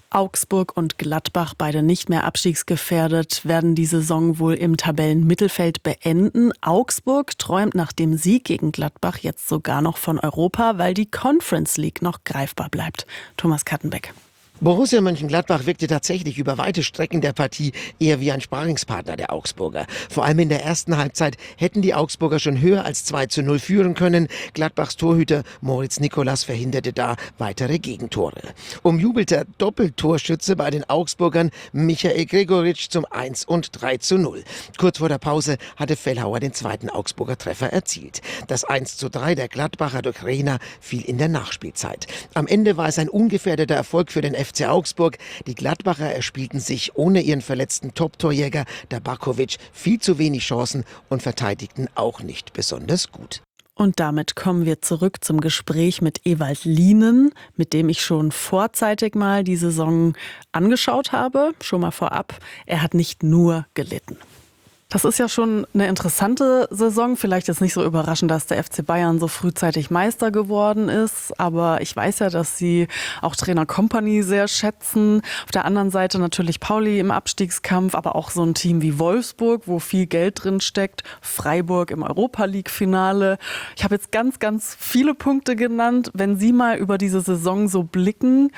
Augsburg und Gladbach, beide nicht mehr abstiegsgefährdet, werden die Saison wohl im Tabellenmittelfeld beenden. Augsburg träumt nach dem Sieg gegen Gladbach jetzt sogar noch von Europa, weil die Conference League noch greifbar bleibt. Thomas Kattenbeck. Borussia Mönchengladbach wirkte tatsächlich über weite Strecken der Partie eher wie ein Sparringspartner der Augsburger. Vor allem in der ersten Halbzeit hätten die Augsburger schon höher als 2:0 führen können. Gladbachs Torhüter Moritz Nicolas verhinderte da weitere Gegentore. Umjubelter Doppeltorschütze bei den Augsburgern Michael Gregoritsch zum 1 und 3:0. Kurz vor der Pause hatte Fellhauer den zweiten Augsburger Treffer erzielt. Das 1:3 der Gladbacher durch Rehner fiel in der Nachspielzeit. Am Ende war es ein ungefährdeter Erfolg für den FC Augsburg. Die Gladbacher erspielten sich ohne ihren verletzten Top-Torjäger Tabakovic viel zu wenig Chancen und verteidigten auch nicht besonders gut. Und damit kommen wir zurück zum Gespräch mit Ewald Lienen, mit dem ich schon vorzeitig mal die Saison angeschaut habe. Schon mal vorab, er hat nicht nur gelitten. Das ist ja schon eine interessante Saison. Vielleicht ist nicht so überraschend, dass der FC Bayern so frühzeitig Meister geworden ist. Aber ich weiß ja, dass Sie auch Trainer Kompany sehr schätzen. Auf der anderen Seite natürlich Pauli im Abstiegskampf, aber auch so ein Team wie Wolfsburg, wo viel Geld drin steckt. Freiburg im Europa-League-Finale. Ich habe jetzt ganz, ganz viele Punkte genannt. Wenn Sie mal über diese Saison so blicken,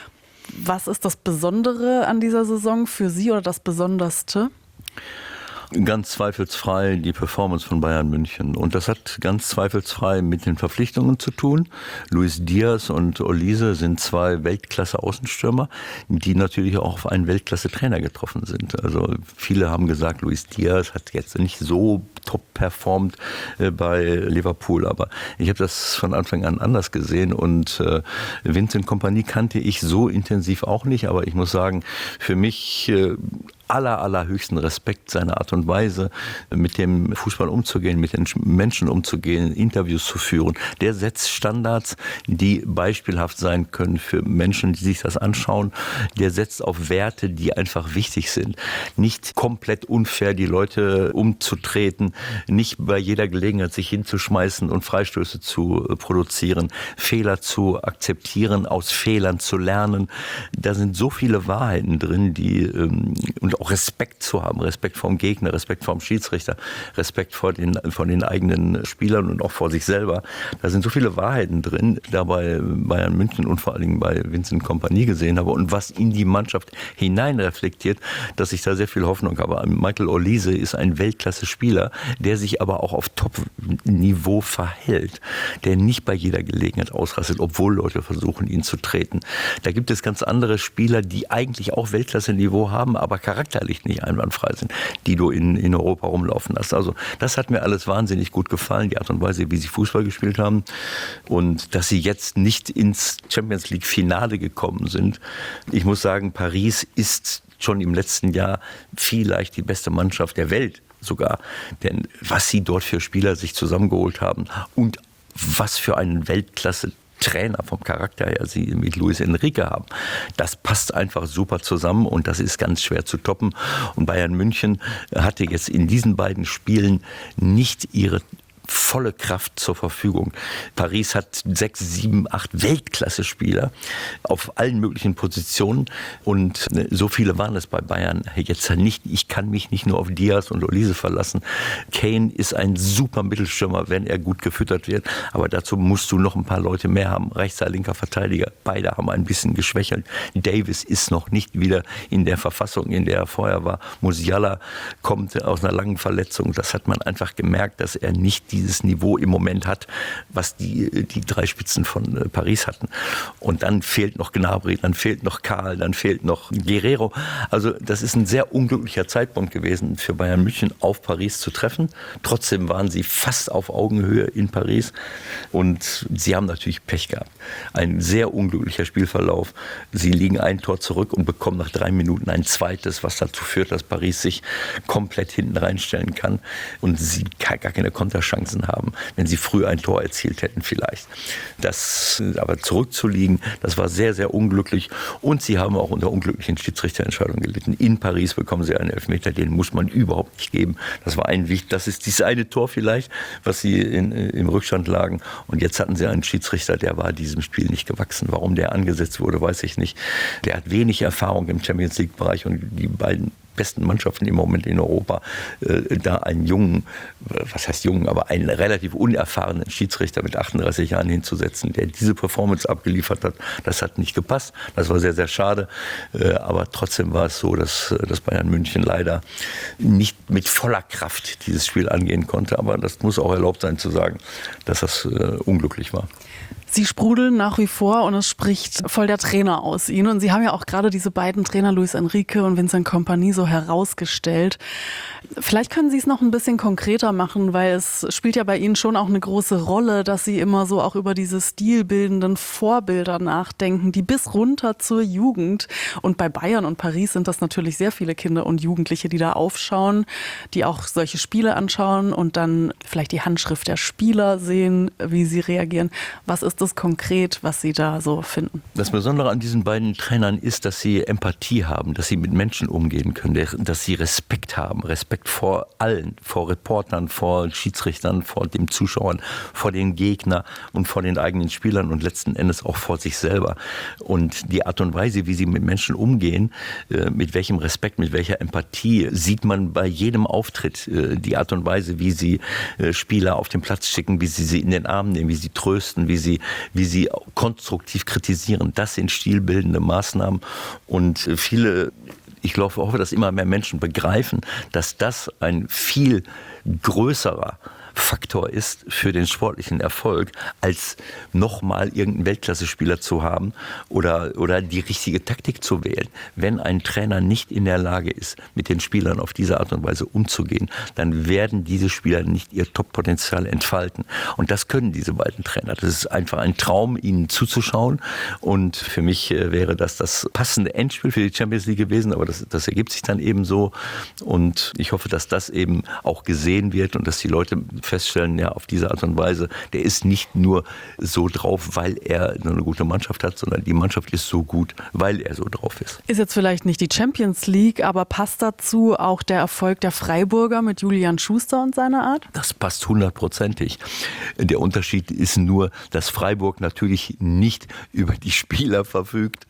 was ist das Besondere an dieser Saison für Sie oder das Besonderste? Ganz zweifelsfrei die Performance von Bayern München. Und das hat ganz zweifelsfrei mit den Verpflichtungen zu tun. Luis Diaz und Olise sind zwei Weltklasse-Außenstürmer, die natürlich auch auf einen Weltklasse-Trainer getroffen sind. Also viele haben gesagt, Luis Diaz hat jetzt nicht so top performt bei Liverpool. Aber ich habe das von Anfang an anders gesehen. Und Vincent Kompany kannte ich so intensiv auch nicht. Aber ich muss sagen, für mich allerhöchsten Respekt, seine Art und Weise, mit dem Fußball umzugehen, mit den Menschen umzugehen, Interviews zu führen. Der setzt Standards, die beispielhaft sein können für Menschen, die sich das anschauen. Der setzt auf Werte, die einfach wichtig sind. Nicht komplett unfair die Leute umzutreten, nicht bei jeder Gelegenheit sich hinzuschmeißen und Freistöße zu produzieren, Fehler zu akzeptieren, aus Fehlern zu lernen. Da sind so viele Wahrheiten drin, die und auch Respekt zu haben, Respekt vor dem Gegner, Respekt vor dem Schiedsrichter, Respekt vor den eigenen Spielern und auch vor sich selber. Da sind so viele Wahrheiten drin, da bei Bayern München und vor allen Dingen bei Vincent Kompany gesehen habe und was in die Mannschaft hinein reflektiert, dass ich da sehr viel Hoffnung habe. Michael Olise ist ein Weltklasse-Spieler, der sich aber auch auf Top-Niveau verhält, der nicht bei jeder Gelegenheit ausrastet, obwohl Leute versuchen, ihn zu treten. Da gibt es ganz andere Spieler, die eigentlich auch Weltklasse-Niveau haben, aber charakterlich nicht einwandfrei sind, die du in Europa rumlaufen hast. Also das hat mir alles wahnsinnig gut gefallen, die Art und Weise, wie sie Fußball gespielt haben und dass sie jetzt nicht ins Champions-League-Finale gekommen sind. Ich muss sagen, Paris ist schon im letzten Jahr vielleicht die beste Mannschaft der Welt sogar, denn was sie dort für Spieler sich zusammengeholt haben und was für einen Weltklasse Trainer vom Charakter her sie mit Luis Enrique haben. Das passt einfach super zusammen und das ist ganz schwer zu toppen. Und Bayern München hatte jetzt in diesen beiden Spielen nicht ihre volle Kraft zur Verfügung. Paris hat 6, 7, 8 Weltklasse-Spieler auf allen möglichen Positionen und so viele waren es bei Bayern jetzt nicht. Ich kann mich nicht nur auf Diaz und Olise verlassen. Kane ist ein super Mittelstürmer, wenn er gut gefüttert wird, aber dazu musst du noch ein paar Leute mehr haben. Rechter, linker Verteidiger, beide haben ein bisschen geschwächelt. Davis ist noch nicht wieder in der Verfassung, in der er vorher war. Musiala kommt aus einer langen Verletzung. Das hat man einfach gemerkt, dass er nicht dieses Niveau im Moment hat, was die drei Spitzen von Paris hatten. Und dann fehlt noch Gnabry, dann fehlt noch Karl, dann fehlt noch Guerrero. Also das ist ein sehr unglücklicher Zeitpunkt gewesen für Bayern München, auf Paris zu treffen. Trotzdem waren sie fast auf Augenhöhe in Paris und sie haben natürlich Pech gehabt. Ein sehr unglücklicher Spielverlauf. Sie liegen ein Tor zurück und bekommen nach 3 Minuten ein zweites, was dazu führt, dass Paris sich komplett hinten reinstellen kann und sie gar keine Konterchance Chancen haben, wenn sie früh ein Tor erzielt hätten vielleicht. Das aber zurückzuliegen, das war sehr, sehr unglücklich und sie haben auch unter unglücklichen Schiedsrichterentscheidungen gelitten. In Paris bekommen sie einen Elfmeter, den muss man überhaupt nicht geben. Das ist dieses eine Tor vielleicht, was sie im Rückstand lagen und jetzt hatten sie einen Schiedsrichter, der war diesem Spiel nicht gewachsen. Warum der angesetzt wurde, weiß ich nicht. Der hat wenig Erfahrung im Champions-League-Bereich und die beiden besten Mannschaften im Moment in Europa, da einen jungen, was heißt jungen, aber einen relativ unerfahrenen Schiedsrichter mit 38 Jahren hinzusetzen, der diese Performance abgeliefert hat, das hat nicht gepasst. Das war sehr, sehr schade. Aber trotzdem war es so, dass Bayern München leider nicht mit voller Kraft dieses Spiel angehen konnte. Aber das muss auch erlaubt sein zu sagen, dass das unglücklich war. Sie sprudeln nach wie vor und es spricht voll der Trainer aus Ihnen. Und Sie haben ja auch gerade diese beiden Trainer, Luis Enrique und Vincent Kompany, so herausgestellt. Vielleicht können Sie es noch ein bisschen konkreter machen, weil es spielt ja bei Ihnen schon auch eine große Rolle, dass Sie immer so auch über diese stilbildenden Vorbilder nachdenken, die bis runter zur Jugend. Und bei Bayern und Paris sind das natürlich sehr viele Kinder und Jugendliche, die da aufschauen, die auch solche Spiele anschauen und dann vielleicht die Handschrift der Spieler sehen, wie sie reagieren. Was ist das konkret, was Sie da so finden? Das Besondere an diesen beiden Trainern ist, dass sie Empathie haben, dass sie mit Menschen umgehen können, dass sie Respekt haben. Respekt vor allen, vor Reportern, vor Schiedsrichtern, vor den Zuschauern, vor den Gegnern und vor den eigenen Spielern und letzten Endes auch vor sich selber. Und die Art und Weise, wie sie mit Menschen umgehen, mit welchem Respekt, mit welcher Empathie, sieht man bei jedem Auftritt. Die Art und Weise, wie sie Spieler auf den Platz schicken, wie sie in den Arm nehmen, wie sie trösten, wie sie konstruktiv kritisieren. Das sind stilbildende Maßnahmen und ich hoffe, dass immer mehr Menschen begreifen, dass das ein viel größerer Faktor ist für den sportlichen Erfolg, als nochmal irgendeinen Weltklasse-Spieler zu haben oder die richtige Taktik zu wählen. Wenn ein Trainer nicht in der Lage ist, mit den Spielern auf diese Art und Weise umzugehen, dann werden diese Spieler nicht ihr Top-Potenzial entfalten. Und das können diese beiden Trainer. Das ist einfach ein Traum, ihnen zuzuschauen. Und für mich wäre das passende Endspiel für die Champions League gewesen, aber das ergibt sich dann eben so. Und ich hoffe, dass das eben auch gesehen wird und dass die Leute feststellen, ja, auf diese Art und Weise, der ist nicht nur so drauf, weil er eine gute Mannschaft hat, sondern die Mannschaft ist so gut, weil er so drauf ist. Ist jetzt vielleicht nicht die Champions League, aber passt dazu auch der Erfolg der Freiburger mit Julian Schuster und seiner Art? Das passt 100%. Der Unterschied ist nur, dass Freiburg natürlich nicht über die Spieler verfügt,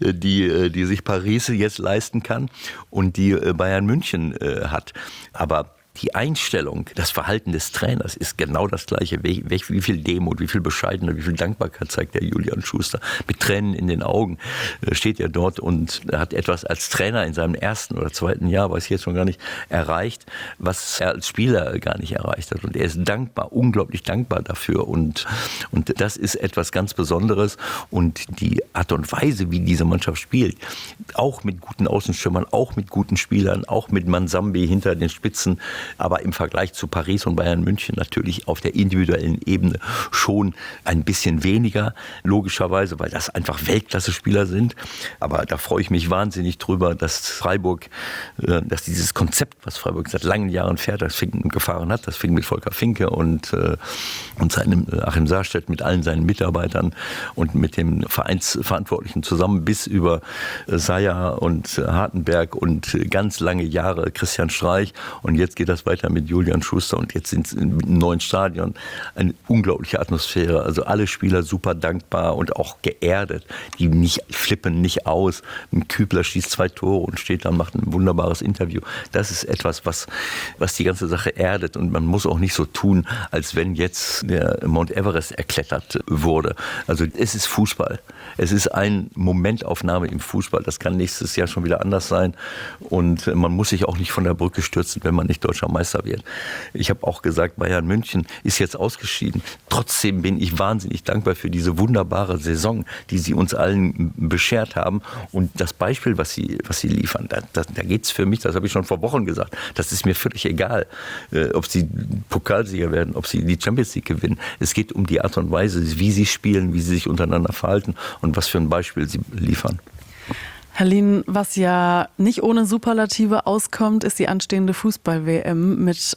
die sich Paris jetzt leisten kann und die Bayern München hat. Aber die Einstellung, das Verhalten des Trainers ist genau das Gleiche. Wie viel Demut, wie viel Bescheidenheit, wie viel Dankbarkeit zeigt der Julian Schuster. Mit Tränen in den Augen steht er dort und hat etwas als Trainer in seinem ersten oder zweiten Jahr, weiß ich jetzt schon gar nicht, erreicht, was er als Spieler gar nicht erreicht hat. Und er ist dankbar, unglaublich dankbar dafür. Und das ist etwas ganz Besonderes. Und die Art und Weise, wie diese Mannschaft spielt, auch mit guten Außenstürmern, auch mit guten Spielern, auch mit Mansambi hinter den Spitzen, aber im Vergleich zu Paris und Bayern München natürlich auf der individuellen Ebene schon ein bisschen weniger, logischerweise, weil das einfach Weltklasse-Spieler sind. Aber da freue ich mich wahnsinnig drüber, dass dieses Konzept, was Freiburg seit langen Jahren fährt, das gefahren hat, das fing mit Volker Finke und seinem Achim Sarstedt, mit allen seinen Mitarbeitern und mit dem Vereinsverantwortlichen zusammen bis über Seyer und Hartenberg und ganz lange Jahre Christian Streich. Und jetzt geht das weiter mit Julian Schuster und jetzt sind es im neuen Stadion eine unglaubliche Atmosphäre. Also alle Spieler super dankbar und auch geerdet. Die flippen nicht aus. Ein Kübler schießt 2 Tore und steht da und macht ein wunderbares Interview. Das ist etwas, was die ganze Sache erdet und man muss auch nicht so tun, als wenn jetzt der Mount Everest erklettert wurde. Also es ist Fußball. Es ist eine Momentaufnahme im Fußball. Das kann nächstes Jahr schon wieder anders sein und man muss sich auch nicht von der Brücke stürzen, wenn man nicht deutscher Meister wird. Ich habe auch gesagt, Bayern München ist jetzt ausgeschieden. Trotzdem bin ich wahnsinnig dankbar für diese wunderbare Saison, die sie uns allen beschert haben. Und das Beispiel, was sie liefern, da geht es für mich, das habe ich schon vor Wochen gesagt, das ist mir völlig egal, ob sie Pokalsieger werden, ob sie die Champions League gewinnen. Es geht um die Art und Weise, wie sie spielen, wie sie sich untereinander verhalten und was für ein Beispiel sie liefern. Herr Lien, was ja nicht ohne Superlative auskommt, ist die anstehende Fußball-WM mit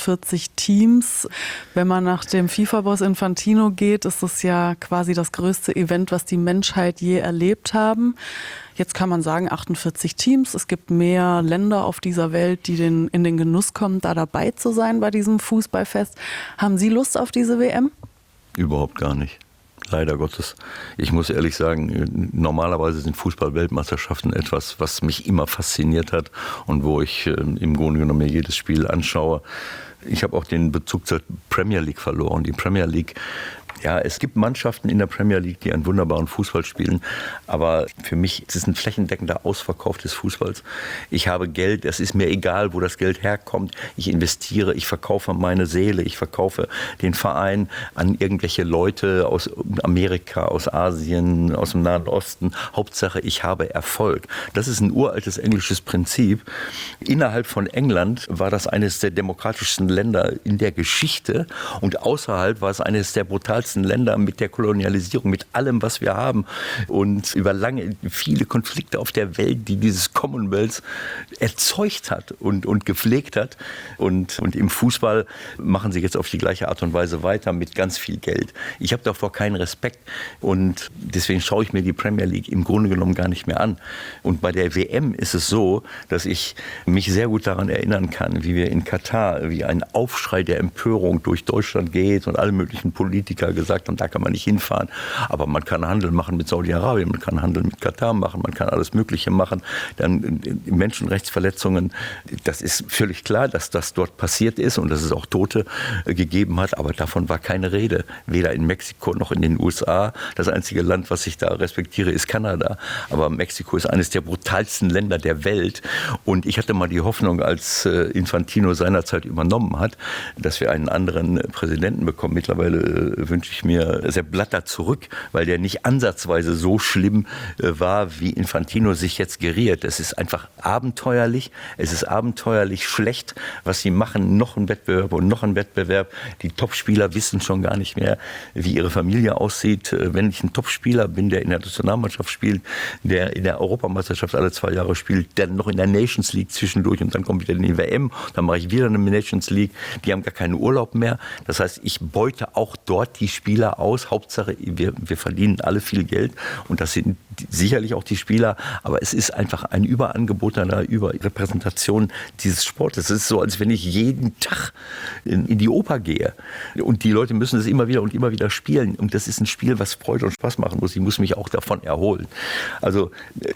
48 Teams. Wenn man nach dem FIFA-Boss Infantino geht, ist es ja quasi das größte Event, was die Menschheit je erlebt haben. Jetzt kann man sagen, 48 Teams. Es gibt mehr Länder auf dieser Welt, die in den Genuss kommen, da dabei zu sein bei diesem Fußballfest. Haben Sie Lust auf diese WM? Überhaupt gar nicht. Leider Gottes. Ich muss ehrlich sagen, normalerweise sind Fußball-Weltmeisterschaften etwas, was mich immer fasziniert hat und wo ich im Grunde genommen mir jedes Spiel anschaue. Ich habe auch den Bezug zur Premier League verloren. Die Premier League, ja, es gibt Mannschaften in der Premier League, die einen wunderbaren Fußball spielen, aber für mich ist es ein flächendeckender Ausverkauf des Fußballs. Ich habe Geld, es ist mir egal, wo das Geld herkommt. Ich investiere, ich verkaufe meine Seele, ich verkaufe den Verein an irgendwelche Leute aus Amerika, aus Asien, aus dem Nahen Osten. Hauptsache, ich habe Erfolg. Das ist ein uraltes englisches Prinzip. Innerhalb von England war das eines der demokratischsten Länder in der Geschichte und außerhalb war es eines der brutalsten Länder mit der Kolonialisierung, mit allem, was wir haben und über viele Konflikte auf der Welt, die dieses Commonwealth erzeugt hat und gepflegt hat. Und im Fußball machen sie jetzt auf die gleiche Art und Weise weiter mit ganz viel Geld. Ich habe davor keinen Respekt und deswegen schaue ich mir die Premier League im Grunde genommen gar nicht mehr an. Und bei der WM ist es so, dass ich mich sehr gut daran erinnern kann, wie wir in Katar, wie ein Aufschrei der Empörung durch Deutschland geht und alle möglichen Politiker gesagt haben, da kann man nicht hinfahren. Aber man kann Handel machen mit Saudi-Arabien, man kann Handel mit Katar machen, man kann alles Mögliche machen. Dann Menschenrechtsverletzungen, das ist völlig klar, dass das dort passiert ist und dass es auch Tote gegeben hat, aber davon war keine Rede. Weder in Mexiko noch in den USA. Das einzige Land, was ich da respektiere, ist Kanada. Aber Mexiko ist eines der brutalsten Länder der Welt. Und ich hatte mal die Hoffnung, als Infantino seinerzeit übernommen hat, dass wir einen anderen Präsidenten bekommen. Mittlerweile wünsche ich mir Sepp Blatter zurück, weil der nicht ansatzweise so schlimm war, wie Infantino sich jetzt geriert. Es ist einfach abenteuerlich. Es ist abenteuerlich schlecht, was sie machen. Noch ein Wettbewerb und noch ein Wettbewerb. Die Topspieler wissen schon gar nicht mehr, wie ihre Familie aussieht. Wenn ich ein Topspieler bin, der in der Nationalmannschaft spielt, der in der Europameisterschaft alle 2 Jahre spielt, der noch in der Nations League zwischendurch und dann kommt wieder in die WM, dann mache ich wieder eine Nations League. Die haben gar keinen Urlaub mehr. Das heißt, ich beute auch dort die Spieler aus. Hauptsache, wir verdienen alle viel Geld und das sind sicherlich auch die Spieler, aber es ist einfach ein Überangebot einer Überrepräsentation dieses Sportes. Es ist so, als wenn ich jeden Tag in die Oper gehe und die Leute müssen es immer wieder spielen und das ist ein Spiel, was Freude und Spaß machen muss. Ich muss mich auch davon erholen. Also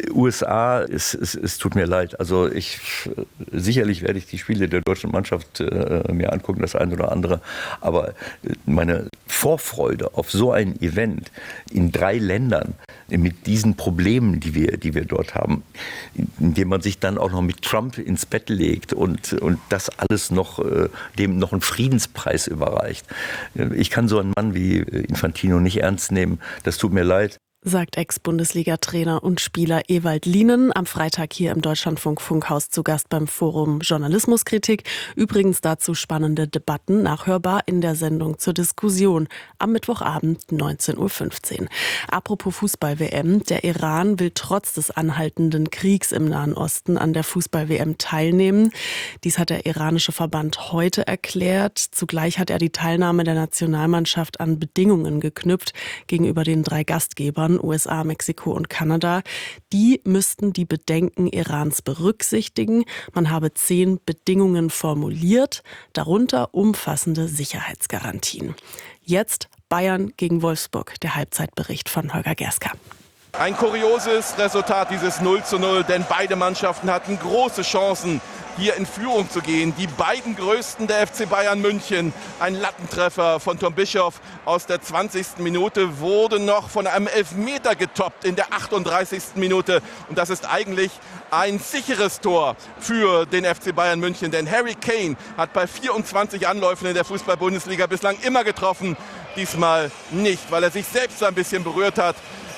USA, es tut mir leid. Also sicherlich werde ich die Spiele der deutschen Mannschaft mir angucken, das eine oder andere, aber meine Vorfreude auf so ein Event in 3 Ländern mit diesen Problemen, die wir dort haben, indem man sich dann auch noch mit Trump ins Bett legt und das alles noch dem noch einen Friedenspreis überreicht. Ich kann so einen Mann wie Infantino nicht ernst nehmen. Das tut mir leid. Sagt Ex-Bundesliga-Trainer und Spieler Ewald Lienen am Freitag hier im Deutschlandfunk Funkhaus zu Gast beim Forum Journalismuskritik. Übrigens dazu spannende Debatten nachhörbar in der Sendung zur Diskussion am Mittwochabend 19.15 Uhr. Apropos Fußball-WM, der Iran will trotz des anhaltenden Kriegs im Nahen Osten an der Fußball-WM teilnehmen. Dies hat der iranische Verband heute erklärt. Zugleich hat er die Teilnahme der Nationalmannschaft an Bedingungen geknüpft gegenüber den 3 Gastgebern USA, Mexiko und Kanada. Die müssten die Bedenken Irans berücksichtigen. Man habe 10 Bedingungen formuliert, darunter umfassende Sicherheitsgarantien. Jetzt Bayern gegen Wolfsburg, der Halbzeitbericht von Holger Gerska. Ein kurioses Resultat, dieses 0:0, denn beide Mannschaften hatten große Chancen, hier in Führung zu gehen. Die beiden größten der FC Bayern München, ein Lattentreffer von Tom Bischoff aus der 20. Minute, wurde noch von einem Elfmeter getoppt in der 38. Minute. Und das ist eigentlich ein sicheres Tor für den FC Bayern München, denn Harry Kane hat bei 24 Anläufen in der Fußball-Bundesliga bislang immer getroffen. Diesmal nicht, weil er sich selbst ein bisschen berührt hat.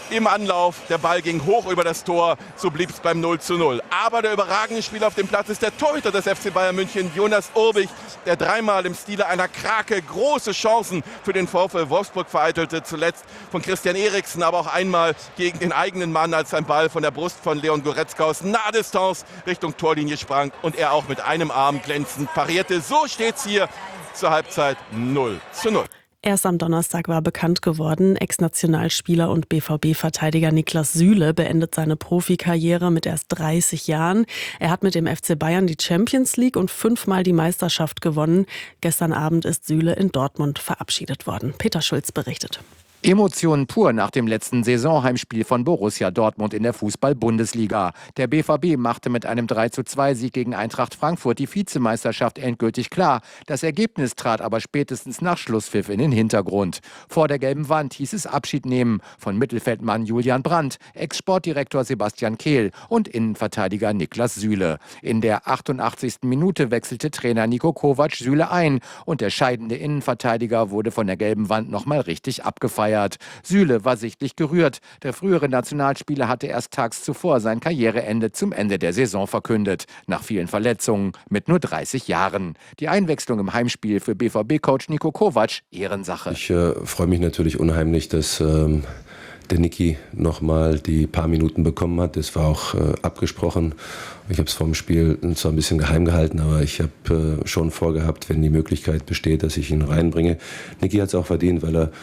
im Anlauf. Der Ball ging hoch über das Tor, so blieb es beim 0:0. Aber der überragende Spieler auf dem Platz ist der Torhüter des FC Bayern München, Jonas Urbich, der dreimal im Stile einer Krake große Chancen für den VfL Wolfsburg vereitelte. Zuletzt von Christian Eriksen, aber auch einmal gegen den eigenen Mann, als ein Ball von der Brust von Leon Goretzka aus Nahdistanz Richtung Torlinie sprang und er auch mit einem Arm glänzend parierte. So steht's hier zur Halbzeit 0:0. Erst am Donnerstag war bekannt geworden, Ex-Nationalspieler und BVB-Verteidiger Niklas Süle beendet seine Profikarriere mit erst 30 Jahren. Er hat mit dem FC Bayern die Champions League und 5-mal die Meisterschaft gewonnen. Gestern Abend ist Süle in Dortmund verabschiedet worden. Peter Schulz berichtet. Emotionen pur nach dem letzten Saisonheimspiel von Borussia Dortmund in der Fußball-Bundesliga. Der BVB machte mit einem 3:2-Sieg gegen Eintracht Frankfurt die Vizemeisterschaft endgültig klar. Das Ergebnis trat aber spätestens nach Schlusspfiff in den Hintergrund. Vor der gelben Wand hieß es Abschied nehmen von Mittelfeldmann Julian Brandt, Ex-Sportdirektor Sebastian Kehl und Innenverteidiger Niklas Süle. In der 88. Minute wechselte Trainer Niko Kovac Süle ein und der scheidende Innenverteidiger wurde von der gelben Wand nochmal richtig abgefeiert. Süle war sichtlich gerührt. Der frühere Nationalspieler hatte erst tags zuvor sein Karriereende zum Ende der Saison verkündet. Nach vielen Verletzungen mit nur 30 Jahren. Die Einwechslung im Heimspiel für BVB-Coach Niko Kovac, Ehrensache. Ich freue mich natürlich unheimlich, dass der Niki nochmal die paar Minuten bekommen hat. Das war auch abgesprochen. Ich habe es vor dem Spiel zwar ein bisschen geheim gehalten, aber ich habe schon vorgehabt, wenn die Möglichkeit besteht, dass ich ihn reinbringe. Niki hat es auch verdient, weil er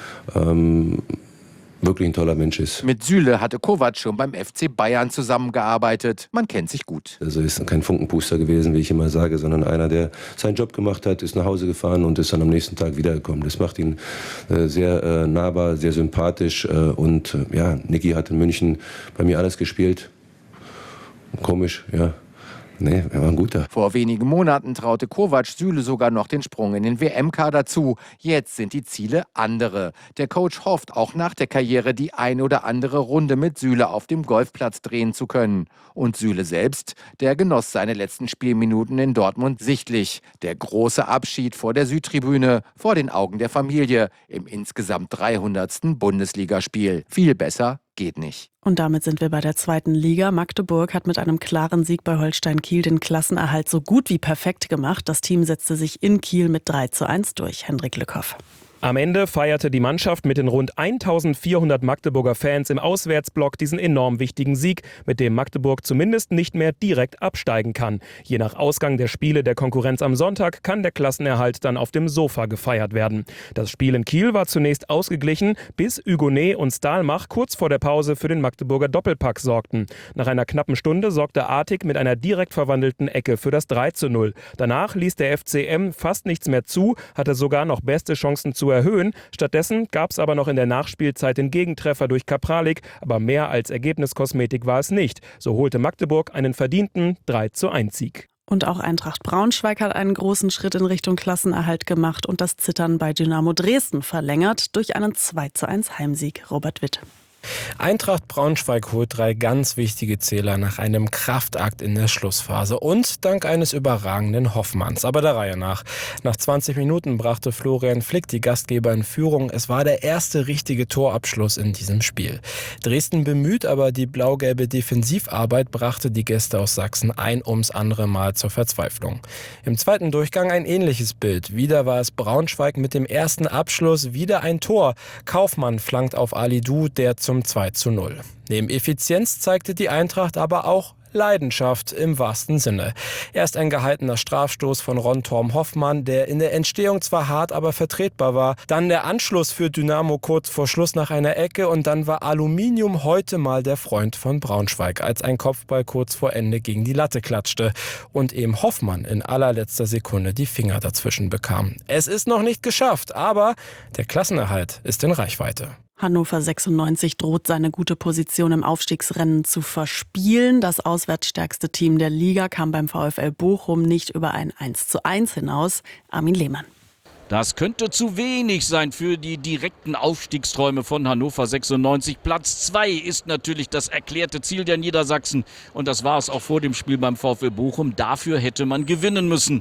wirklich ein toller Mensch ist. Mit Süle hatte Kovac schon beim FC Bayern zusammengearbeitet. Man kennt sich gut. Also ist kein Funkenpuster gewesen, wie ich immer sage, sondern einer, der seinen Job gemacht hat, ist nach Hause gefahren und ist dann am nächsten Tag wiedergekommen. Das macht ihn sehr nahbar, sehr sympathisch. Und ja, Niki hat in München bei mir alles gespielt. Komisch, ja. Nee, er war ein guter. Vor wenigen Monaten traute Kovac Süle sogar noch den Sprung in den WM-Kader zu. Jetzt sind die Ziele andere. Der Coach hofft, auch nach der Karriere die ein oder andere Runde mit Süle auf dem Golfplatz drehen zu können. Und Süle selbst, der genoss seine letzten Spielminuten in Dortmund sichtlich. Der große Abschied vor der Südtribüne, vor den Augen der Familie, im insgesamt 300. Bundesligaspiel. Viel besser geht nicht. Und damit sind wir bei der 2. Liga. Magdeburg hat mit einem klaren Sieg bei Holstein Kiel den Klassenerhalt so gut wie perfekt gemacht. Das Team setzte sich in Kiel mit 3:1 durch. Hendrik Lückhoff. Am Ende feierte die Mannschaft mit den rund 1400 Magdeburger Fans im Auswärtsblock diesen enorm wichtigen Sieg, mit dem Magdeburg zumindest nicht mehr direkt absteigen kann. Je nach Ausgang der Spiele der Konkurrenz am Sonntag kann der Klassenerhalt dann auf dem Sofa gefeiert werden. Das Spiel in Kiel war zunächst ausgeglichen, bis Hugonet und Stahlmach kurz vor der Pause für den Magdeburger Doppelpack sorgten. Nach einer knappen Stunde sorgte Artig mit einer direkt verwandelten Ecke für das 3:0. Danach ließ der FCM fast nichts mehr zu, hatte sogar noch beste Chancen zu erhöhen. Stattdessen gab es aber noch in der Nachspielzeit den Gegentreffer durch Kapralik, aber mehr als Ergebniskosmetik war es nicht. So holte Magdeburg einen verdienten 3:1-Sieg. Und auch Eintracht Braunschweig hat einen großen Schritt in Richtung Klassenerhalt gemacht und das Zittern bei Dynamo Dresden verlängert durch einen 2:1 Heimsieg. Robert Witt. Eintracht Braunschweig holt 3 ganz wichtige Zähler nach einem Kraftakt in der Schlussphase und dank eines überragenden Hoffmanns. Aber der Reihe nach. Nach 20 Minuten brachte Florian Flick die Gastgeber in Führung. Es war der erste richtige Torabschluss in diesem Spiel. Dresden bemüht, aber die blau-gelbe Defensivarbeit brachte die Gäste aus Sachsen ein ums andere Mal zur Verzweiflung. Im zweiten Durchgang ein ähnliches Bild. Wieder war es Braunschweig mit dem ersten Abschluss, wieder ein Tor. Kaufmann flankt auf Alidou, der zum 2:0. Neben Effizienz zeigte die Eintracht aber auch Leidenschaft im wahrsten Sinne. Erst ein gehaltener Strafstoß von Ron-Torm Hoffmann, der in der Entstehung zwar hart, aber vertretbar war. Dann der Anschluss für Dynamo kurz vor Schluss nach einer Ecke und dann war Aluminium heute mal der Freund von Braunschweig, als ein Kopfball kurz vor Ende gegen die Latte klatschte und eben Hoffmann in allerletzter Sekunde die Finger dazwischen bekam. Es ist noch nicht geschafft, aber der Klassenerhalt ist in Reichweite. Hannover 96 droht seine gute Position im Aufstiegsrennen zu verspielen. Das auswärtsstärkste Team der Liga kam beim VfL Bochum nicht über ein 1:1 hinaus. Armin Lehmann. Das könnte zu wenig sein für die direkten Aufstiegsträume von Hannover 96. Platz 2 ist natürlich das erklärte Ziel der Niedersachsen. Und das war es auch vor dem Spiel beim VfL Bochum. Dafür hätte man gewinnen müssen.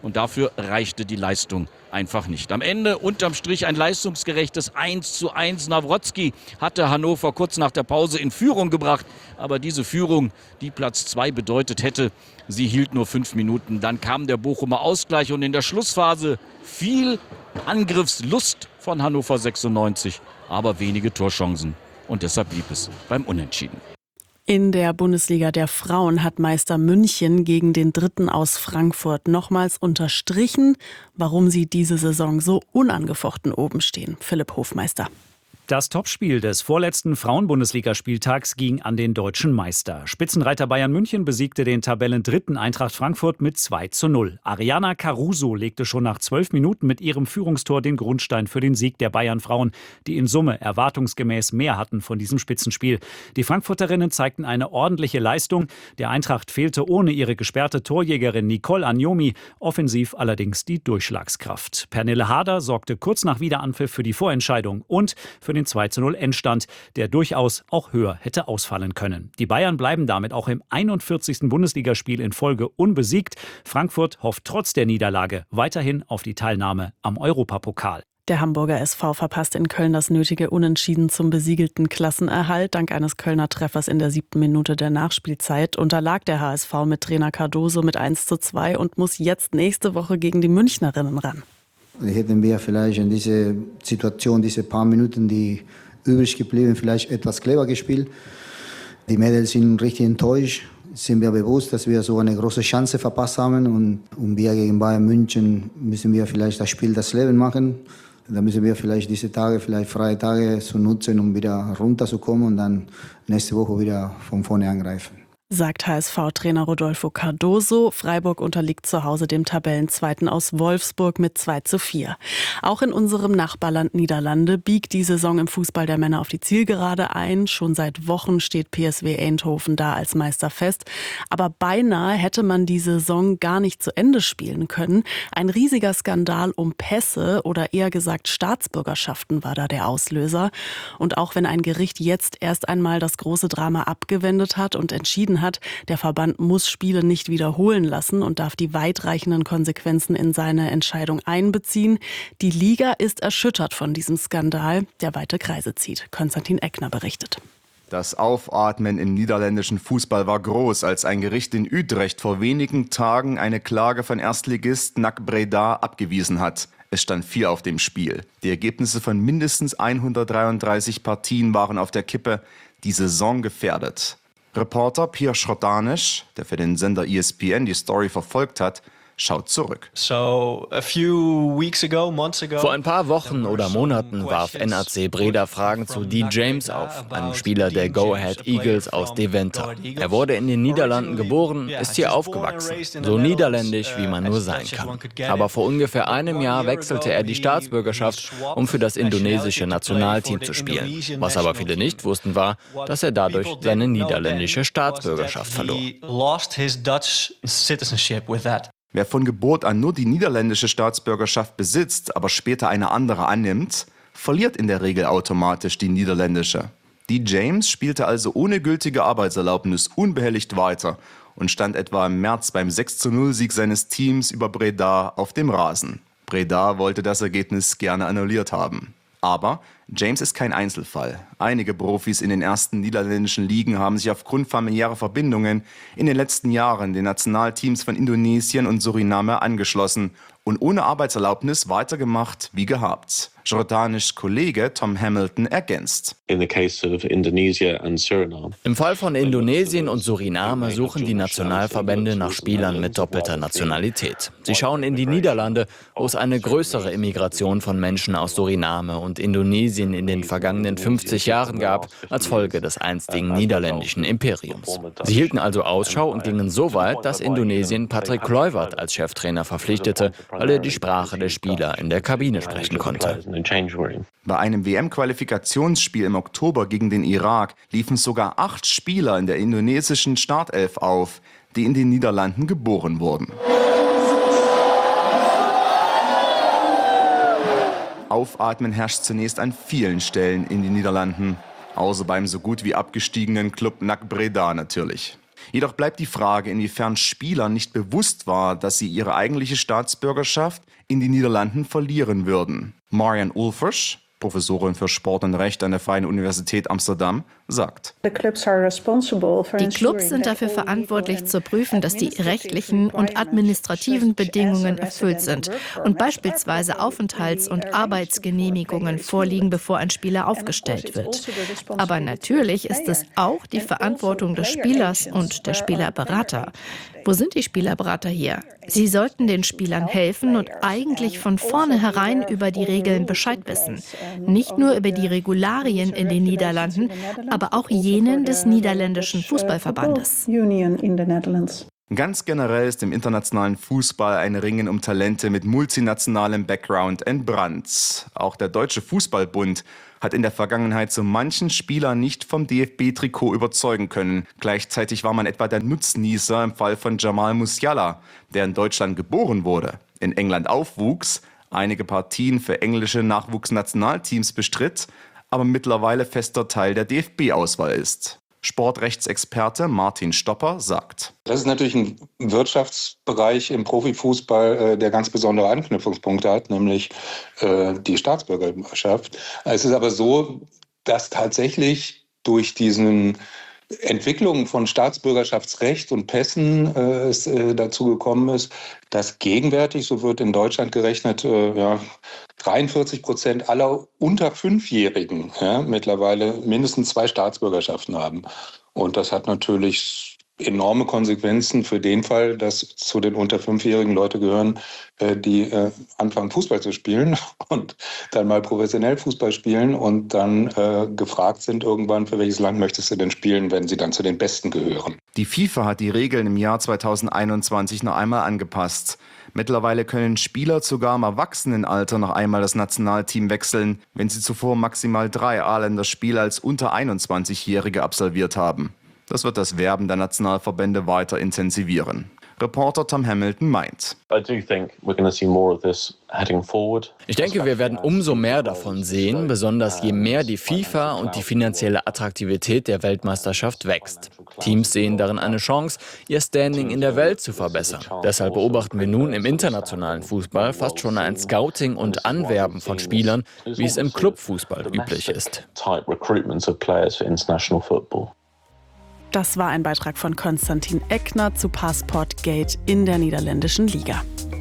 Und dafür reichte die Leistung einfach nicht. Am Ende unterm Strich ein leistungsgerechtes 1:1. Nawrocki hatte Hannover kurz nach der Pause in Führung gebracht. Aber diese Führung, die Platz 2 bedeutet hätte, sie hielt nur 5 Minuten. Dann kam der Bochumer Ausgleich und in der Schlussphase viel Angriffslust von Hannover 96, aber wenige Torchancen. Und deshalb blieb es beim Unentschieden. In der Bundesliga der Frauen hat Meister München gegen den Dritten aus Frankfurt nochmals unterstrichen, warum sie diese Saison so unangefochten oben stehen. Philipp Hofmeister. Das Topspiel des vorletzten Frauen-Bundesligaspieltags ging an den deutschen Meister. Spitzenreiter Bayern München besiegte den Tabellendritten Eintracht Frankfurt mit 2:0. Ariana Caruso legte schon nach 12 Minuten mit ihrem Führungstor den Grundstein für den Sieg der Bayern-Frauen, die in Summe erwartungsgemäß mehr hatten von diesem Spitzenspiel. Die Frankfurterinnen zeigten eine ordentliche Leistung. Der Eintracht fehlte ohne ihre gesperrte Torjägerin Nicole Agnomi, offensiv allerdings die Durchschlagskraft. Pernille Harder sorgte kurz nach Wiederanpfiff für die Vorentscheidung und für den 2:0 Endstand, der durchaus auch höher hätte ausfallen können. Die Bayern bleiben damit auch im 41. Bundesligaspiel in Folge unbesiegt. Frankfurt hofft trotz der Niederlage weiterhin auf die Teilnahme am Europapokal. Der Hamburger SV verpasst in Köln das nötige Unentschieden zum besiegelten Klassenerhalt. Dank eines Kölner Treffers in der 7. Minute der Nachspielzeit unterlag der HSV mit Trainer Cardoso mit 1:2 und muss jetzt nächste Woche gegen die Münchnerinnen ran. Hätten wir vielleicht in dieser Situation, diese paar Minuten, die übrig geblieben, vielleicht etwas clever gespielt. Die Mädels sind richtig enttäuscht. Sind wir bewusst, dass wir so eine große Chance verpasst haben. Und wir gegen Bayern München müssen wir vielleicht das Spiel das Leben machen. Da müssen wir vielleicht diese Tage, vielleicht freie Tage so nutzen, um wieder runterzukommen und dann nächste Woche wieder von vorne angreifen. Sagt HSV-Trainer Rodolfo Cardoso. Freiburg unterliegt zu Hause dem Tabellenzweiten aus Wolfsburg mit 2:4. Auch in unserem Nachbarland Niederlande biegt die Saison im Fußball der Männer auf die Zielgerade ein. Schon seit Wochen steht PSV Eindhoven da als Meister fest. Aber beinahe hätte man die Saison gar nicht zu Ende spielen können. Ein riesiger Skandal um Pässe oder eher gesagt Staatsbürgerschaften war da der Auslöser. Und auch wenn ein Gericht jetzt erst einmal das große Drama abgewendet hat und entschieden hat, der Verband muss Spiele nicht wiederholen lassen und darf die weitreichenden Konsequenzen in seine Entscheidung einbeziehen. Die Liga ist erschüttert von diesem Skandal, der weite Kreise zieht. Konstantin Eckner berichtet. Das Aufatmen im niederländischen Fußball war groß, als ein Gericht in Utrecht vor wenigen Tagen eine Klage von Erstligist NAC Breda abgewiesen hat. Es stand viel auf dem Spiel. Die Ergebnisse von mindestens 133 Partien waren auf der Kippe, die Saison gefährdet. Reporter Pier Schrodanisch, der für den Sender ESPN die Story verfolgt hat, schaut zurück. Vor ein paar Wochen oder Monaten warf NAC Breda Fragen zu Dee James auf, einem Spieler der Go Ahead Eagles aus Deventer. Er wurde in den Niederlanden geboren, ist hier aufgewachsen, so niederländisch, wie man nur sein kann. Aber vor ungefähr einem Jahr wechselte er die Staatsbürgerschaft, um für das indonesische Nationalteam zu spielen. Was aber viele nicht wussten, war, dass er dadurch seine niederländische Staatsbürgerschaft verlor. Wer von Geburt an nur die niederländische Staatsbürgerschaft besitzt, aber später eine andere annimmt, verliert in der Regel automatisch die niederländische. Dee James spielte also ohne gültige Arbeitserlaubnis unbehelligt weiter und stand etwa im März beim 6:0-Sieg seines Teams über Breda auf dem Rasen. Breda wollte das Ergebnis gerne annulliert haben. Aber James ist kein Einzelfall. Einige Profis in den ersten niederländischen Ligen haben sich aufgrund familiärer Verbindungen in den letzten Jahren den Nationalteams von Indonesien und Suriname angeschlossen und ohne Arbeitserlaubnis weitergemacht wie gehabt. Jordanisch Kollege Tom Hamilton ergänzt. Im Fall von Indonesien und Suriname suchen die Nationalverbände nach Spielern mit doppelter Nationalität. Sie schauen in die Niederlande, wo es eine größere Immigration von Menschen aus Suriname und Indonesien in den vergangenen 50 Jahren gab, als Folge des einstigen niederländischen Imperiums. Sie hielten also Ausschau und gingen so weit, dass Indonesien Patrick Kluivert als Cheftrainer verpflichtete, weil er die Sprache der Spieler in der Kabine sprechen konnte. Bei einem WM-Qualifikationsspiel im Oktober gegen den Irak liefen sogar 8 Spieler in der indonesischen Startelf auf, die in den Niederlanden geboren wurden. Aufatmen herrscht zunächst an vielen Stellen in den Niederlanden, außer beim so gut wie abgestiegenen Club NAC Breda natürlich. Jedoch bleibt die Frage, inwiefern Spielern nicht bewusst war, dass sie ihre eigentliche Staatsbürgerschaft in den Niederlanden verlieren würden. Marian Ulfers, Professorin für Sport und Recht an der Freien Universität Amsterdam, sagt: Die Clubs sind dafür verantwortlich zu prüfen, dass die rechtlichen und administrativen Bedingungen erfüllt sind und beispielsweise Aufenthalts- und Arbeitsgenehmigungen vorliegen, bevor ein Spieler aufgestellt wird. Aber natürlich ist es auch die Verantwortung des Spielers und der Spielerberater. Wo sind die Spielerberater hier? Sie sollten den Spielern helfen und eigentlich von vornherein über die Regeln Bescheid wissen. Nicht nur über die Regularien in den Niederlanden, aber auch jenen des niederländischen Fußballverbandes. Ganz generell ist im internationalen Fußball ein Ringen um Talente mit multinationalem Background entbrannt. Auch der Deutsche Fußballbund hat in der Vergangenheit so manchen Spieler nicht vom DFB-Trikot überzeugen können. Gleichzeitig war man etwa der Nutznießer im Fall von Jamal Musiala, der in Deutschland geboren wurde, in England aufwuchs, einige Partien für englische Nachwuchsnationalteams bestritt, aber mittlerweile fester Teil der DFB-Auswahl ist. Sportrechtsexperte Martin Stopper sagt: Das ist natürlich ein Wirtschaftsbereich im Profifußball, der ganz besondere Anknüpfungspunkte hat, nämlich die Staatsbürgerschaft. Es ist aber so, dass tatsächlich durch diesen Entwicklungen von Staatsbürgerschaftsrecht und Pässen es dazu gekommen ist, dass gegenwärtig, so wird in Deutschland gerechnet, 43% aller unter 5-Jährigen mittlerweile mindestens 2 Staatsbürgerschaften haben. Und das hat natürlich enorme Konsequenzen für den Fall, dass zu den unter 5-Jährigen Leute gehören, die anfangen Fußball zu spielen und dann mal professionell Fußball spielen und dann gefragt sind irgendwann, für welches Land möchtest du denn spielen, wenn sie dann zu den Besten gehören. Die FIFA hat die Regeln im Jahr 2021 noch einmal angepasst. Mittlerweile können Spieler sogar im Erwachsenenalter noch einmal das Nationalteam wechseln, wenn sie zuvor maximal 3 A-Länderspiele als unter 21-Jährige absolviert haben. Das wird das Werben der Nationalverbände weiter intensivieren. Reporter Tom Hamilton meint: Ich denke, wir werden umso mehr davon sehen, besonders je mehr die FIFA und die finanzielle Attraktivität der Weltmeisterschaft wächst. Teams sehen darin eine Chance, ihr Standing in der Welt zu verbessern. Deshalb beobachten wir nun im internationalen Fußball fast schon ein Scouting und Anwerben von Spielern, wie es im Clubfußball üblich ist. Das war ein Beitrag von Konstantin Eckner zu Passportgate in der niederländischen Liga.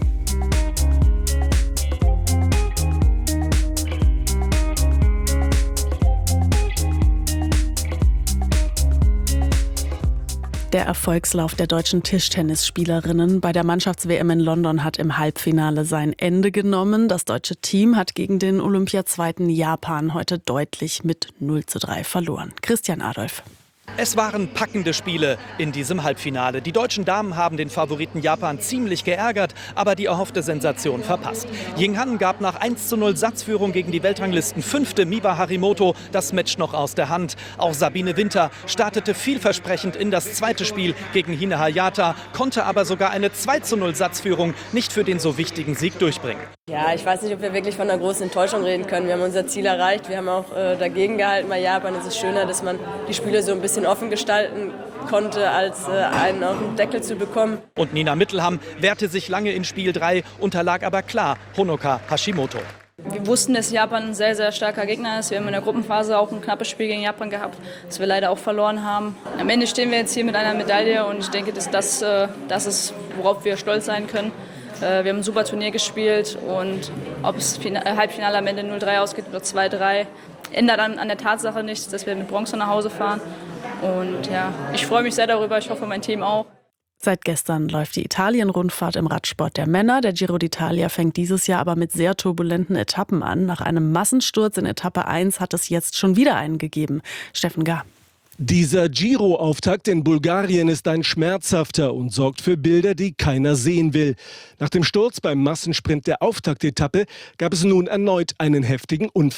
Der Erfolgslauf der deutschen Tischtennisspielerinnen bei der Mannschafts-WM in London hat im Halbfinale sein Ende genommen. Das deutsche Team hat gegen den Olympiazweiten Japan heute deutlich mit 0:3 verloren. Christian Adolf. Es waren packende Spiele in diesem Halbfinale. Die deutschen Damen haben den Favoriten Japan ziemlich geärgert, aber die erhoffte Sensation verpasst. Ying Han gab nach 1:0 Satzführung gegen die Weltranglisten-5. Miwa Harimoto das Match noch aus der Hand. Auch Sabine Winter startete vielversprechend in das zweite Spiel gegen Hine Hayata, konnte aber sogar eine 2:0 Satzführung nicht für den so wichtigen Sieg durchbringen. Ja, ich weiß nicht, ob wir wirklich von einer großen Enttäuschung reden können. Wir haben unser Ziel erreicht, wir haben auch dagegen gehalten bei Japan. Es ist schöner, dass man die Spiele so ein bisschen offen gestalten konnte, als einen auf den Deckel zu bekommen. Und Nina Mittelham wehrte sich lange in Spiel 3, unterlag aber klar Honoka Hashimoto. Wir wussten, dass Japan ein sehr, sehr starker Gegner ist. Wir haben in der Gruppenphase auch ein knappes Spiel gegen Japan gehabt, das wir leider auch verloren haben. Am Ende stehen wir jetzt hier mit einer Medaille und ich denke, dass das ist, worauf wir stolz sein können. Wir haben ein super Turnier gespielt und ob es Halbfinale am Ende 0:3 ausgeht oder 2:3, ändert an der Tatsache nichts, dass wir mit Bronze nach Hause fahren. Und ja, ich freue mich sehr darüber, ich hoffe mein Team auch. Seit gestern läuft die Italien-Rundfahrt im Radsport der Männer. Der Giro d'Italia fängt dieses Jahr aber mit sehr turbulenten Etappen an. Nach einem Massensturz in Etappe 1 hat es jetzt schon wieder einen gegeben. Steffen Gar. Dieser Giro-Auftakt in Bulgarien ist ein schmerzhafter und sorgt für Bilder, die keiner sehen will. Nach dem Sturz beim Massensprint der Auftaktetappe gab es nun erneut einen heftigen Unfall.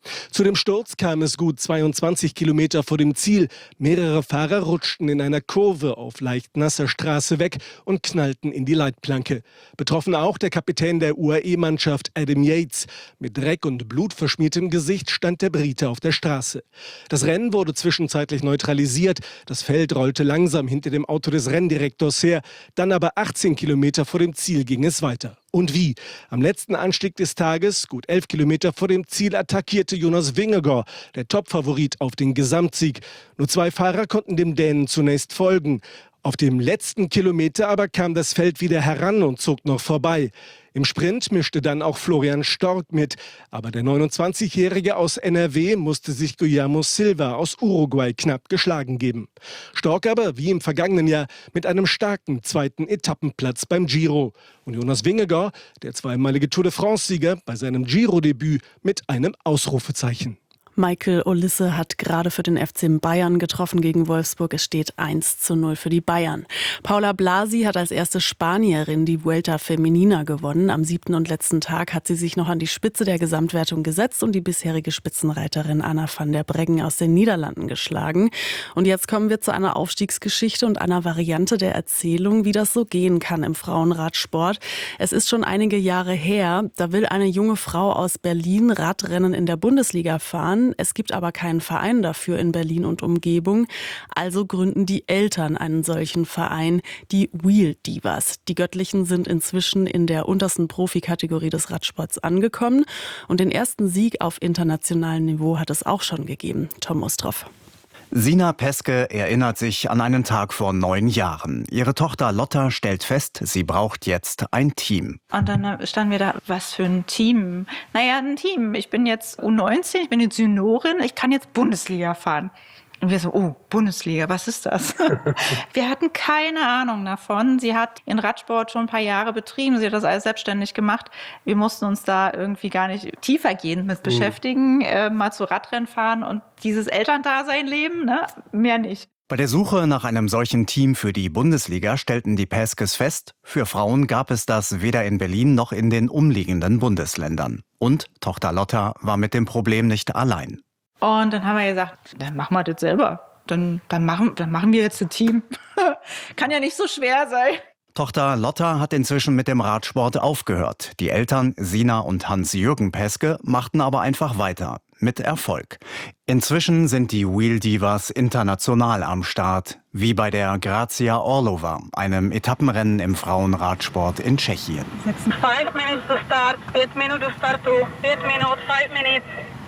Zu dem Sturz kam es gut 22 Kilometer vor dem Ziel. Mehrere Fahrer rutschten in einer Kurve auf leicht nasser Straße weg und knallten in die Leitplanke. Betroffen auch der Kapitän der UAE-Mannschaft Adam Yates. Mit Dreck und blutverschmiertem Gesicht stand der Brite auf der Straße. Das Rennen wurde zwischenzeitlich neutralisiert. Das Feld rollte langsam hinter dem Auto des Renndirektors her. Dann aber 18 Kilometer vor dem Ziel ging es weiter. Und wie? Am letzten Anstieg des Tages, gut 11 Kilometer vor dem Ziel, attackierte Jonas Vingegaard, der Topfavorit auf den Gesamtsieg. Nur 2 Fahrer konnten dem Dänen zunächst folgen. Auf dem letzten Kilometer aber kam das Feld wieder heran und zog noch vorbei. Im Sprint mischte dann auch Florian Stork mit. Aber der 29-Jährige aus NRW musste sich Guillermo Silva aus Uruguay knapp geschlagen geben. Stork aber, wie im vergangenen Jahr, mit einem starken 2. Etappenplatz beim Giro. Und Jonas Vingegaard, der zweimalige Tour de France-Sieger, bei seinem Giro-Debüt mit einem Ausrufezeichen. Michael Olisse hat gerade für den FC Bayern getroffen gegen Wolfsburg. Es steht 1:0 für die Bayern. Paula Blasi hat als erste Spanierin die Vuelta Femenina gewonnen. Am 7. und letzten Tag hat sie sich noch an die Spitze der Gesamtwertung gesetzt und die bisherige Spitzenreiterin Anna van der Breggen aus den Niederlanden geschlagen. Und jetzt kommen wir zu einer Aufstiegsgeschichte und einer Variante der Erzählung, wie das so gehen kann im Frauenradsport. Es ist schon einige Jahre her. Da will eine junge Frau aus Berlin Radrennen in der Bundesliga fahren. Es gibt aber keinen Verein dafür in Berlin und Umgebung. Also gründen die Eltern einen solchen Verein, die Wheel Divas. Die Göttlichen sind inzwischen in der untersten Profikategorie des Radsports angekommen. Und den ersten Sieg auf internationalem Niveau hat es auch schon gegeben. Tom Ostroff. Sina Peske erinnert sich an einen Tag vor 9 Jahren. Ihre Tochter Lotta stellt fest, sie braucht jetzt ein Team. Und dann standen wir da, was für ein Team? Naja, ein Team. Ich bin jetzt U19, ich bin jetzt Juniorin, ich kann jetzt Bundesliga fahren. Und wir so, oh, Bundesliga, was ist das? Wir hatten keine Ahnung davon. Sie hat ihren Radsport schon ein paar Jahre betrieben. Sie hat das alles selbstständig gemacht. Wir mussten uns da irgendwie gar nicht tiefergehend mit beschäftigen, mal zu Radrennen fahren und dieses Elterndasein leben, ne? Mehr nicht. Bei der Suche nach einem solchen Team für die Bundesliga stellten die Peskes fest, für Frauen gab es das weder in Berlin noch in den umliegenden Bundesländern. Und Tochter Lotta war mit dem Problem nicht allein. Und dann haben wir gesagt, dann machen wir das selber. Dann machen wir jetzt ein Team. Kann ja nicht so schwer sein. Tochter Lotta hat inzwischen mit dem Radsport aufgehört. Die Eltern Sina und Hans-Jürgen Peske machten aber einfach weiter. Mit Erfolg. Inzwischen sind die Wheel Divas international am Start. Wie bei der Grazia Orlova, einem Etappenrennen im Frauenradsport in Tschechien. 5 minutes to start, 8 minutes to start, 8 minutes, 5 minutes.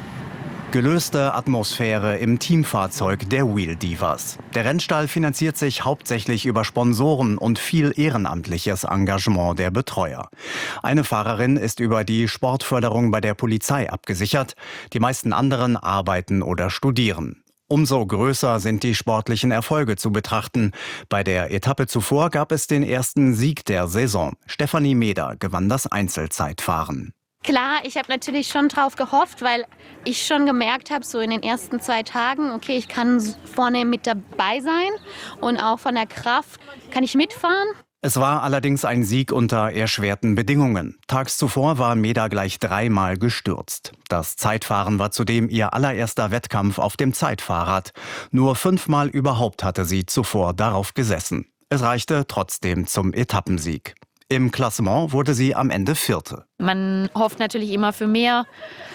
Gelöste Atmosphäre im Teamfahrzeug der Wheel Divas. Der Rennstall finanziert sich hauptsächlich über Sponsoren und viel ehrenamtliches Engagement der Betreuer. Eine Fahrerin ist über die Sportförderung bei der Polizei abgesichert. Die meisten anderen arbeiten oder studieren. Umso größer sind die sportlichen Erfolge zu betrachten. Bei der Etappe zuvor gab es den ersten Sieg der Saison. Stefanie Meder gewann das Einzelzeitfahren. Klar, ich habe natürlich schon drauf gehofft, weil ich schon gemerkt habe, so in den ersten 2 Tagen, okay, ich kann vorne mit dabei sein und auch von der Kraft kann ich mitfahren. Es war allerdings ein Sieg unter erschwerten Bedingungen. Tags zuvor war Meda gleich 3-mal gestürzt. Das Zeitfahren war zudem ihr allererster Wettkampf auf dem Zeitfahrrad. Nur 5-mal überhaupt hatte sie zuvor darauf gesessen. Es reichte trotzdem zum Etappensieg. Im Klassement wurde sie am Ende 4. Man hofft natürlich immer für mehr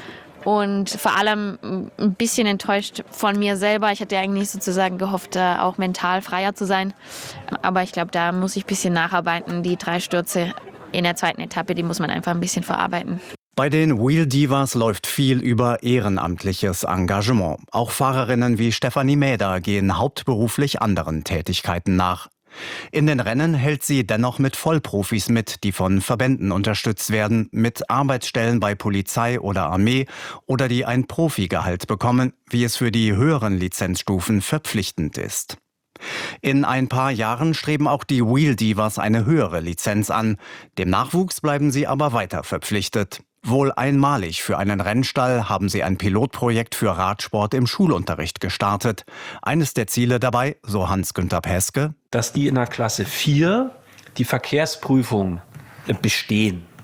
und vor allem ein bisschen enttäuscht von mir selber. Ich hatte eigentlich sozusagen gehofft, auch mental freier zu sein. Aber ich glaube, da muss ich ein bisschen nacharbeiten. Die 3 Stürze in der 2. Etappe, die muss man einfach ein bisschen verarbeiten. Bei den Wheel Divas läuft viel über ehrenamtliches Engagement. Auch Fahrerinnen wie Stefanie Mäder gehen hauptberuflich anderen Tätigkeiten nach. In den Rennen hält sie dennoch mit Vollprofis mit, die von Verbänden unterstützt werden, mit Arbeitsstellen bei Polizei oder Armee oder die ein Profigehalt bekommen, wie es für die höheren Lizenzstufen verpflichtend ist. In ein paar Jahren streben auch die Wheel Divas eine höhere Lizenz an. Dem Nachwuchs bleiben sie aber weiter verpflichtet. Wohl einmalig für einen Rennstall haben sie ein Pilotprojekt für Radsport im Schulunterricht gestartet. Eines der Ziele dabei, so Hans-Günther Peske, dass die in der Klasse 4 die Verkehrsprüfung bestehen.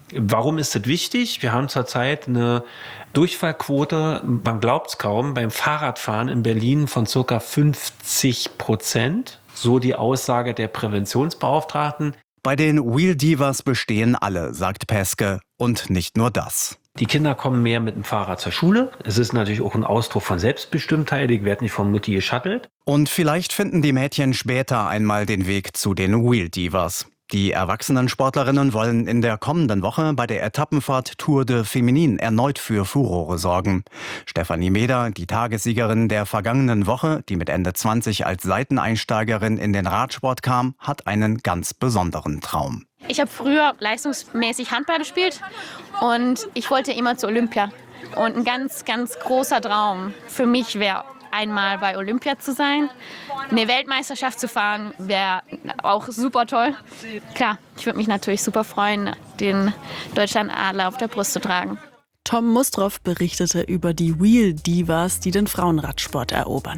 Warum ist das wichtig? Wir haben zurzeit eine Durchfallquote, man glaubt es kaum, beim Fahrradfahren in Berlin von ca. 50%. So die Aussage der Präventionsbeauftragten. Bei den Wheel Divas bestehen alle, sagt Peske. Und nicht nur das. Die Kinder kommen mehr mit dem Fahrrad zur Schule. Es ist natürlich auch ein Ausdruck von Selbstbestimmtheit. Ich werde nicht von Mutti geschattelt. Und vielleicht finden die Mädchen später einmal den Weg zu den Wheel Divas. Die erwachsenen Sportlerinnen wollen in der kommenden Woche bei der Etappenfahrt Tour de Féminine erneut für Furore sorgen. Stefanie Meder, die Tagessiegerin der vergangenen Woche, die mit Ende 20 als Seiteneinsteigerin in den Radsport kam, hat einen ganz besonderen Traum. Ich habe früher leistungsmäßig Handball gespielt und ich wollte immer zu Olympia. Und ein ganz, ganz großer Traum für mich wäre, einmal bei Olympia zu sein. Eine Weltmeisterschaft zu fahren wäre auch super toll. Klar, ich würde mich natürlich super freuen, den Deutschlandadler auf der Brust zu tragen. Tom Mustroff berichtete über die Wheel Divas, die den Frauenradsport erobern.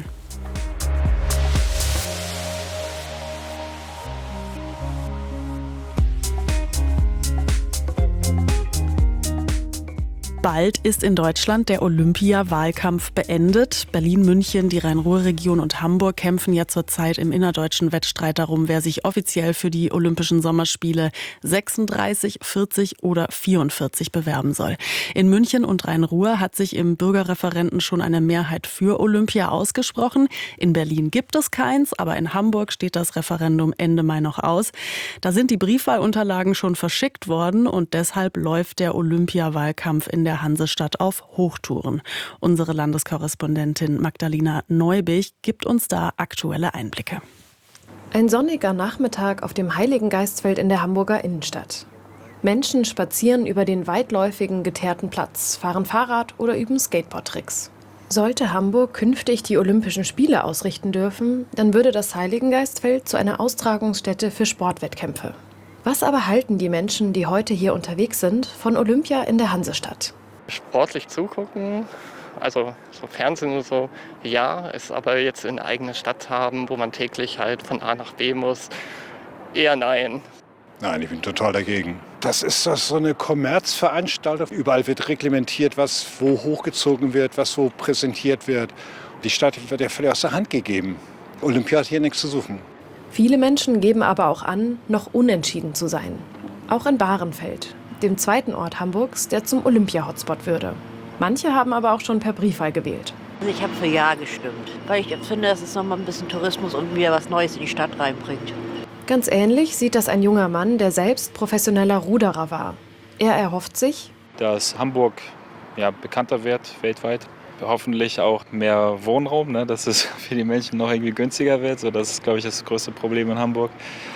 Bald ist in Deutschland der Olympia-Wahlkampf beendet. Berlin, München, die Rhein-Ruhr-Region und Hamburg kämpfen ja zurzeit im innerdeutschen Wettstreit darum, wer sich offiziell für die Olympischen Sommerspiele 36, 40 oder 44 bewerben soll. In München und Rhein-Ruhr hat sich im Bürgerreferenten schon eine Mehrheit für Olympia ausgesprochen. In Berlin gibt es keins, aber in Hamburg steht das Referendum Ende Mai noch aus. Da sind die Briefwahlunterlagen schon verschickt worden und deshalb läuft der Olympia-Wahlkampf in der Hansestadt auf Hochtouren. Unsere Landeskorrespondentin Magdalena Neubich gibt uns da aktuelle Einblicke. Ein sonniger Nachmittag auf dem Heiligengeistfeld in der Hamburger Innenstadt. Menschen spazieren über den weitläufigen geteerten Platz, fahren Fahrrad oder üben Skateboard-Tricks. Sollte Hamburg künftig die Olympischen Spiele ausrichten dürfen, dann würde das Heiligengeistfeld zu einer Austragungsstätte für Sportwettkämpfe. Was aber halten die Menschen, die heute hier unterwegs sind, von Olympia in der Hansestadt? Sportlich zugucken, also so Fernsehen und so, ja, es aber jetzt eine eigene Stadt haben, wo man täglich halt von A nach B muss, eher nein. Nein, ich bin total dagegen. Das ist doch so eine Kommerzveranstaltung. Überall wird reglementiert, was wo hochgezogen wird, was wo präsentiert wird. Die Stadt wird ja völlig aus der Hand gegeben. Olympia hat hier nichts zu suchen. Viele Menschen geben aber auch an, noch unentschieden zu sein. Auch in Bahrenfeld, dem zweiten Ort Hamburgs, der zum Olympia-Hotspot würde. Manche haben aber auch schon per Briefwahl gewählt. Ich habe für Ja gestimmt, weil ich finde, dass es noch mal ein bisschen Tourismus und wieder was Neues in die Stadt reinbringt. Ganz ähnlich sieht das ein junger Mann, der selbst professioneller Ruderer war. Er erhofft sich, dass Hamburg bekannter wird weltweit. Hoffentlich auch mehr Wohnraum, dass es für die Menschen noch irgendwie günstiger wird. So, das ist, glaube ich, das größte Problem in Hamburg.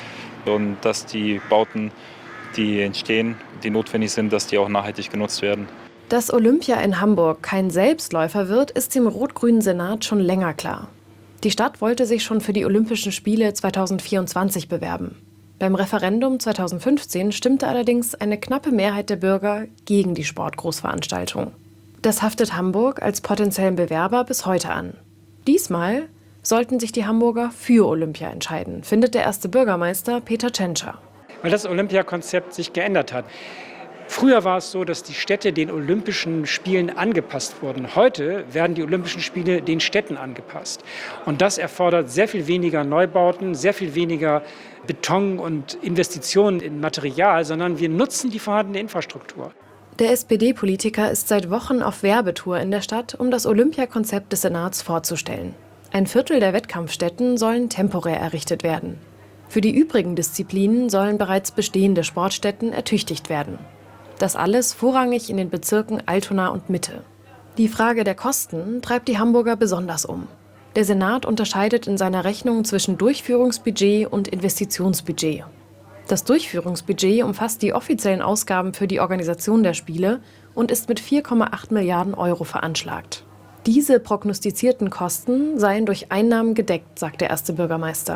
Und dass die Bauten, die entstehen, die notwendig sind, dass die auch nachhaltig genutzt werden. dass Olympia in Hamburg kein Selbstläufer wird, ist dem rot-grünen Senat schon länger klar. Die Stadt wollte sich schon für die Olympischen Spiele 2024 bewerben. Beim Referendum 2015 stimmte allerdings eine knappe Mehrheit der Bürger gegen die Sportgroßveranstaltung. Das haftet Hamburg als potenziellen Bewerber bis heute an. Diesmal sollten sich die Hamburger für Olympia entscheiden, findet der erste Bürgermeister Peter Tschentscher. Weil das Olympiakonzept sich geändert hat. Früher war es so, dass die Städte den Olympischen Spielen angepasst wurden. Heute werden die Olympischen Spiele den Städten angepasst. Und das erfordert sehr viel weniger Neubauten, sehr viel weniger Beton und Investitionen in Material, sondern wir nutzen die vorhandene Infrastruktur. Der SPD-Politiker ist seit Wochen auf Werbetour in der Stadt, um das Olympiakonzept des Senats vorzustellen. Ein Viertel der Wettkampfstätten sollen temporär errichtet werden. Für die übrigen Disziplinen sollen bereits bestehende Sportstätten ertüchtigt werden. Das alles vorrangig in den Bezirken Altona und Mitte. Die Frage der Kosten treibt die Hamburger besonders um. Der Senat unterscheidet in seiner Rechnung zwischen Durchführungsbudget und Investitionsbudget. Das Durchführungsbudget umfasst die offiziellen Ausgaben für die Organisation der Spiele und ist mit 4,8 Milliarden Euro veranschlagt. Diese prognostizierten Kosten seien durch Einnahmen gedeckt, sagt der erste Bürgermeister.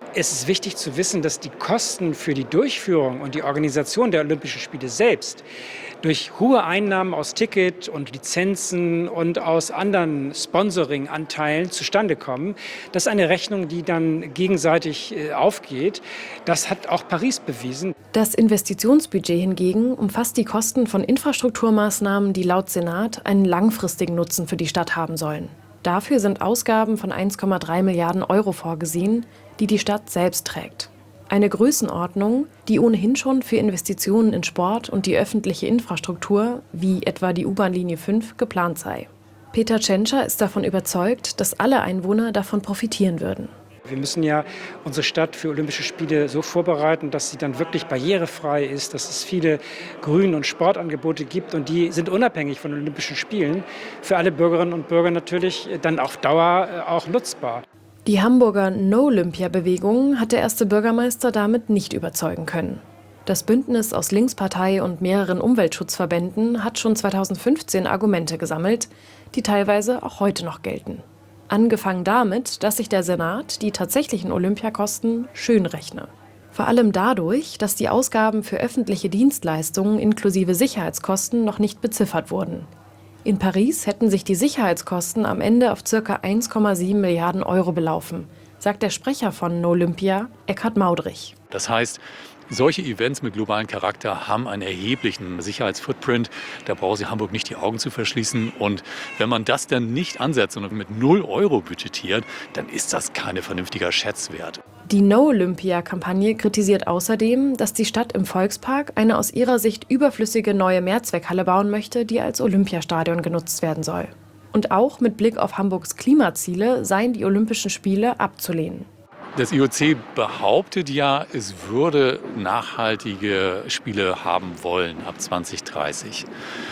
Es ist wichtig zu wissen, dass die Kosten für die Durchführung und die Organisation der Olympischen Spiele selbst durch hohe Einnahmen aus Ticket und Lizenzen und aus anderen Sponsoring-Anteilen zustande kommen. Das ist eine Rechnung, die dann gegenseitig aufgeht. Das hat auch Paris bewiesen. Das Investitionsbudget hingegen umfasst die Kosten von Infrastrukturmaßnahmen, die laut Senat einen langfristigen Nutzen für die Stadt haben sollen. Dafür sind Ausgaben von 1,3 Milliarden Euro vorgesehen, die die Stadt selbst trägt. Eine Größenordnung, die ohnehin schon für Investitionen in Sport und die öffentliche Infrastruktur, wie etwa die U-Bahn-Linie 5, geplant sei. Peter Tschentscher ist davon überzeugt, dass alle Einwohner davon profitieren würden. Wir müssen ja unsere Stadt für Olympische Spiele so vorbereiten, dass sie dann wirklich barrierefrei ist, dass es viele Grün- und Sportangebote gibt und die sind unabhängig von Olympischen Spielen für alle Bürgerinnen und Bürger natürlich dann auf Dauer auch nutzbar. Die Hamburger No-Olympia-Bewegung hat der erste Bürgermeister damit nicht überzeugen können. Das Bündnis aus Linkspartei und mehreren Umweltschutzverbänden hat schon 2015 Argumente gesammelt, die teilweise auch heute noch gelten. Angefangen damit, dass sich der Senat die tatsächlichen Olympiakosten schönrechne. Vor allem dadurch, dass die Ausgaben für öffentliche Dienstleistungen inklusive Sicherheitskosten noch nicht beziffert wurden. In Paris hätten sich die Sicherheitskosten am Ende auf ca. 1,7 Milliarden Euro belaufen, sagt der Sprecher von No-Olympia, Eckhard Maudrich. Das heißt, solche Events mit globalem Charakter haben einen erheblichen Sicherheitsfootprint. Da braucht sich Hamburg nicht die Augen zu verschließen. Und wenn man das dann nicht ansetzt und mit 0 Euro budgetiert, dann ist das kein vernünftiger Schätzwert. Die No-Olympia-Kampagne kritisiert außerdem, dass die Stadt im Volkspark eine aus ihrer Sicht überflüssige neue Mehrzweckhalle bauen möchte, die als Olympiastadion genutzt werden soll. Und auch mit Blick auf Hamburgs Klimaziele seien die Olympischen Spiele abzulehnen. Das IOC behauptet ja, es würde nachhaltige Spiele haben wollen ab 2030.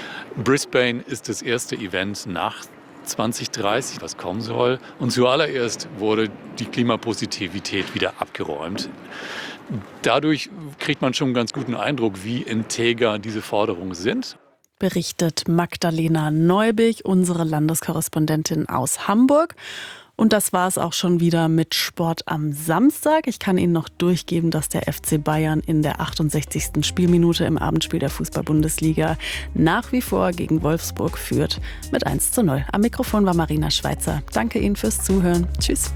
Brisbane ist das erste Event nach 2030, was kommen soll. Und zuallererst wurde die Klimapositivität wieder abgeräumt. Dadurch kriegt man schon einen ganz guten Eindruck, wie integer diese Forderungen sind. Berichtet Magdalena Neubig, unsere Landeskorrespondentin aus Hamburg. Und das war es auch schon wieder mit Sport am Samstag. Ich kann Ihnen noch durchgeben, dass der FC Bayern in der 68. Spielminute im Abendspiel der Fußball-Bundesliga nach wie vor gegen Wolfsburg führt mit 1:0. Am Mikrofon war Marina Schweizer. Danke Ihnen fürs Zuhören. Tschüss.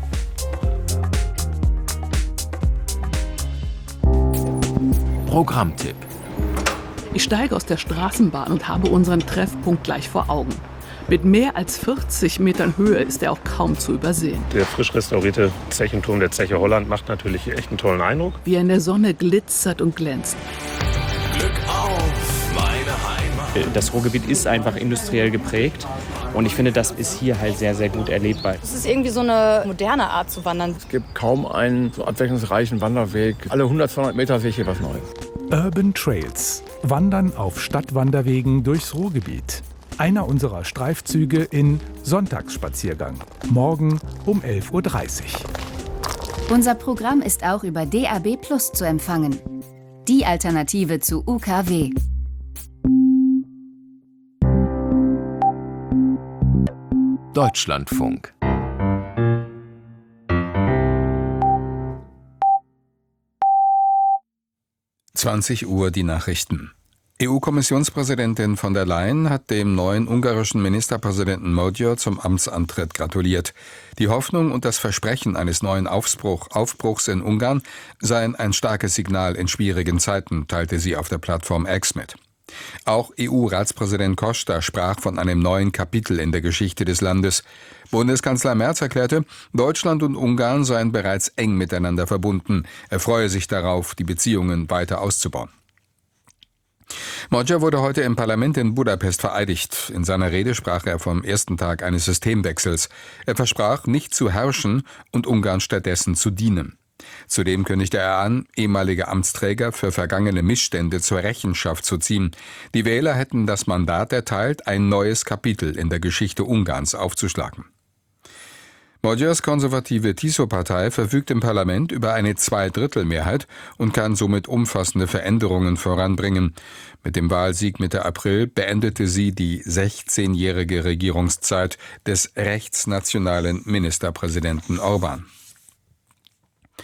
Programmtipp. Ich steige aus der Straßenbahn und habe unseren Treffpunkt gleich vor Augen. Mit mehr als 40 Metern Höhe ist er auch kaum zu übersehen. Der frisch restaurierte Zechenturm der Zeche Holland macht natürlich echt einen tollen Eindruck. Wie er in der Sonne glitzert und glänzt. Glück auf, meine Heimat. Das Ruhrgebiet ist einfach industriell geprägt und ich finde, das ist hier halt sehr, sehr gut erlebbar. Es ist irgendwie so eine moderne Art zu wandern. Es gibt kaum einen so abwechslungsreichen Wanderweg. Alle 100, 200 Meter sehe ich hier was Neues. Urban Trails. Wandern auf Stadtwanderwegen durchs Ruhrgebiet. Einer unserer Streifzüge in Sonntagsspaziergang. Morgen um 11:30 Uhr. Unser Programm ist auch über DAB+ zu empfangen. Die Alternative zu UKW. Deutschlandfunk. Uhr die Nachrichten. EU-Kommissionspräsidentin von der Leyen hat dem neuen ungarischen Ministerpräsidenten Magyar zum Amtsantritt gratuliert. Die Hoffnung und das Versprechen eines neuen Aufbruchs in Ungarn seien ein starkes Signal in schwierigen Zeiten, teilte sie auf der Plattform X mit. Auch EU-Ratspräsident Costa sprach von einem neuen Kapitel in der Geschichte des Landes. Bundeskanzler Merz erklärte, Deutschland und Ungarn seien bereits eng miteinander verbunden. Er freue sich darauf, die Beziehungen weiter auszubauen. Magyar wurde heute im Parlament in Budapest vereidigt. In seiner Rede sprach er vom ersten Tag eines Systemwechsels. Er versprach, nicht zu herrschen und Ungarn stattdessen zu dienen. Zudem kündigte er an, ehemalige Amtsträger für vergangene Missstände zur Rechenschaft zu ziehen. Die Wähler hätten das Mandat erteilt, ein neues Kapitel in der Geschichte Ungarns aufzuschlagen. Magyars konservative TISO-Partei verfügt im Parlament über eine Zweidrittelmehrheit und kann somit umfassende Veränderungen voranbringen. Mit dem Wahlsieg Mitte April beendete sie die 16-jährige Regierungszeit des rechtsnationalen Ministerpräsidenten Orbán.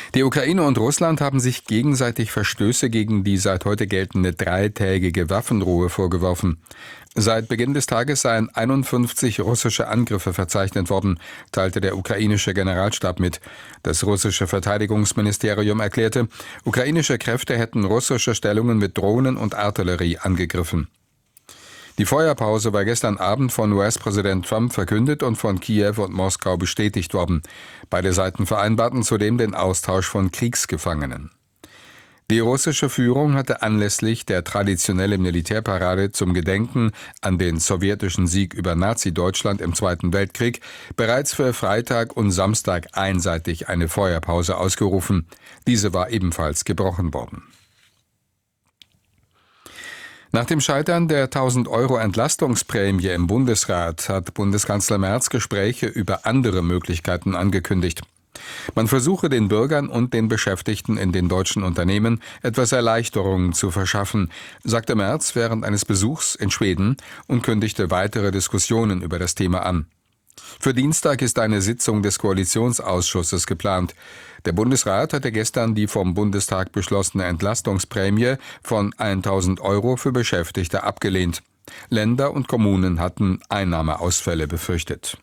Die Ukraine und Russland haben sich gegenseitig Verstöße gegen die seit heute geltende 3-tägige Waffenruhe vorgeworfen. Seit Beginn des Tages seien 51 russische Angriffe verzeichnet worden, teilte der ukrainische Generalstab mit. Das russische Verteidigungsministerium erklärte, ukrainische Kräfte hätten russische Stellungen mit Drohnen und Artillerie angegriffen. Die Feuerpause war gestern Abend von US-Präsident Trump verkündet und von Kiew und Moskau bestätigt worden. Beide Seiten vereinbarten zudem den Austausch von Kriegsgefangenen. Die russische Führung hatte anlässlich der traditionellen Militärparade zum Gedenken an den sowjetischen Sieg über Nazi-Deutschland im Zweiten Weltkrieg bereits für Freitag und Samstag einseitig eine Feuerpause ausgerufen. Diese war ebenfalls gebrochen worden. Nach dem Scheitern der 1.000 € Entlastungsprämie im Bundesrat hat Bundeskanzler Merz Gespräche über andere Möglichkeiten angekündigt. Man versuche den Bürgern und den Beschäftigten in den deutschen Unternehmen etwas Erleichterungen zu verschaffen, sagte Merz während eines Besuchs in Schweden und kündigte weitere Diskussionen über das Thema an. Für Dienstag ist eine Sitzung des Koalitionsausschusses geplant. Der Bundesrat hatte gestern die vom Bundestag beschlossene Entlastungsprämie von 1.000 € für Beschäftigte abgelehnt. Länder und Kommunen hatten Einnahmeausfälle befürchtet.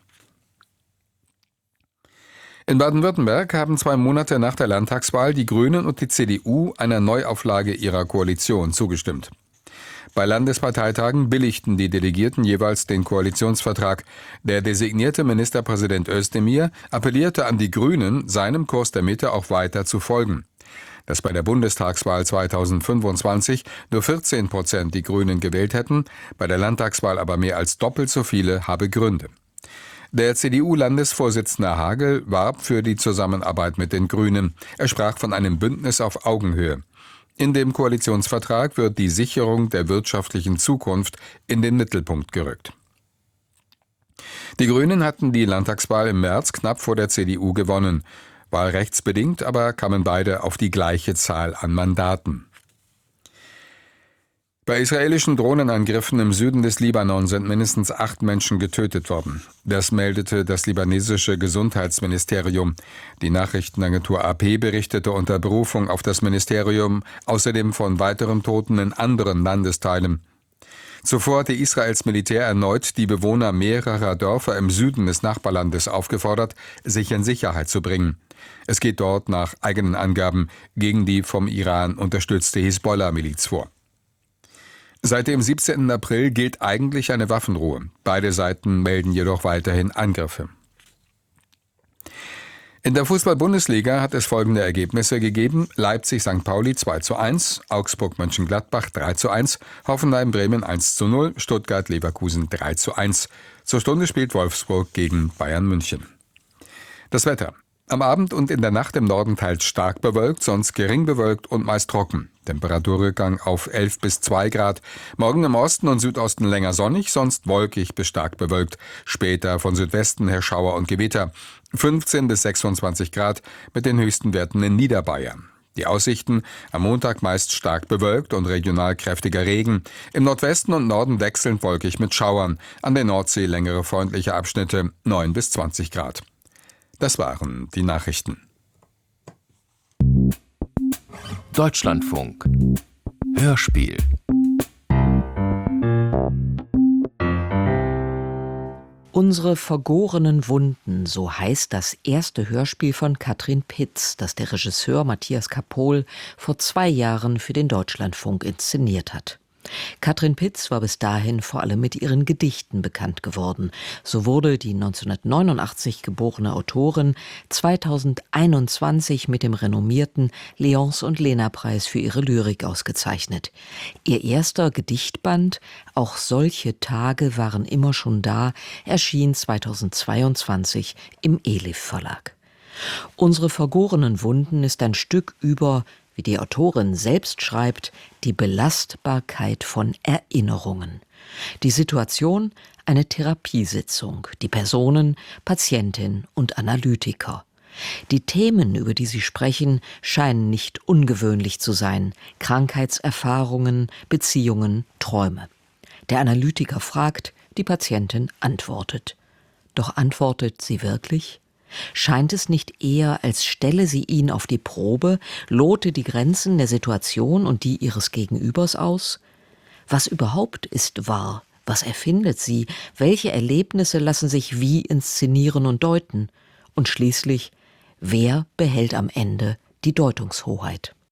In Baden-Württemberg haben 2 Monate nach der Landtagswahl die Grünen und die CDU einer Neuauflage ihrer Koalition zugestimmt. Bei Landesparteitagen billigten die Delegierten jeweils den Koalitionsvertrag. Der designierte Ministerpräsident Özdemir appellierte an die Grünen, seinem Kurs der Mitte auch weiter zu folgen. Dass bei der Bundestagswahl 2025 nur 14% die Grünen gewählt hätten, bei der Landtagswahl aber mehr als doppelt so viele, habe Gründe. Der CDU-Landesvorsitzende Hagel warb für die Zusammenarbeit mit den Grünen. Er sprach von einem Bündnis auf Augenhöhe. In dem Koalitionsvertrag wird die Sicherung der wirtschaftlichen Zukunft in den Mittelpunkt gerückt. Die Grünen hatten die Landtagswahl im März knapp vor der CDU gewonnen. Wahlrechtsbedingt aber kamen beide auf die gleiche Zahl an Mandaten. Bei israelischen Drohnenangriffen im Süden des Libanon sind mindestens 8 Menschen getötet worden. Das meldete das libanesische Gesundheitsministerium. Die Nachrichtenagentur AP berichtete unter Berufung auf das Ministerium außerdem von weiteren Toten in anderen Landesteilen. Zuvor hatte Israels Militär erneut die Bewohner mehrerer Dörfer im Süden des Nachbarlandes aufgefordert, sich in Sicherheit zu bringen. Es geht dort nach eigenen Angaben gegen die vom Iran unterstützte Hisbollah-Miliz vor. Seit dem 17. April gilt eigentlich eine Waffenruhe. Beide Seiten melden jedoch weiterhin Angriffe. In der Fußball-Bundesliga hat es folgende Ergebnisse gegeben: Leipzig-St. Pauli 2:1, Augsburg-Mönchengladbach 3:1, Hoffenheim-Bremen 1:0, Stuttgart-Leverkusen 3:1. Zur Stunde spielt Wolfsburg gegen Bayern München. Das Wetter. Am Abend und in der Nacht im Norden teils stark bewölkt, sonst gering bewölkt und meist trocken. Temperaturrückgang auf 11 bis 2 Grad. Morgen im Osten und Südosten länger sonnig, sonst wolkig bis stark bewölkt. Später von Südwesten her Schauer und Gewitter. 15 bis 26 Grad mit den höchsten Werten in Niederbayern. Die Aussichten: am Montag meist stark bewölkt und regional kräftiger Regen. Im Nordwesten und Norden wechselnd wolkig mit Schauern. An der Nordsee längere freundliche Abschnitte, 9 bis 20 Grad. Das waren die Nachrichten. Deutschlandfunk. Hörspiel. Unsere vergorenen Wunden, so heißt das erste Hörspiel von Katrin Pitz, das der Regisseur Matthias Kapohl vor 2 Jahren für den Deutschlandfunk inszeniert hat. Katrin Pitz war bis dahin vor allem mit ihren Gedichten bekannt geworden. So wurde die 1989 geborene Autorin 2021 mit dem renommierten Leonce und Lena-Preis für ihre Lyrik ausgezeichnet. Ihr erster Gedichtband »Auch solche Tage waren immer schon da« erschien 2022 im Elif Verlag. Unsere vergorenen Wunden ist ein Stück über, wie die Autorin selbst schreibt, die Belastbarkeit von Erinnerungen. Die Situation: eine Therapiesitzung, die Personen: Patientin und Analytiker. Die Themen, über die sie sprechen, scheinen nicht ungewöhnlich zu sein: Krankheitserfahrungen, Beziehungen, Träume. Der Analytiker fragt, die Patientin antwortet. Doch antwortet sie wirklich? Scheint es nicht eher, als stelle sie ihn auf die Probe, lote die Grenzen der Situation und die ihres Gegenübers aus? Was überhaupt ist wahr? Was erfindet sie? Welche Erlebnisse lassen sich wie inszenieren und deuten? Und schließlich, wer behält am Ende die Deutungshoheit?